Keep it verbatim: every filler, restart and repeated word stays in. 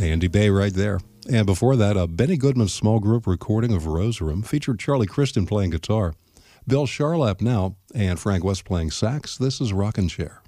Andy Bay right there. And before that, a Benny Goodman small group recording of Rose Room featured Charlie Christian playing guitar, Bill Charlap now, and Frank West playing sax. This is Rockin' Chair.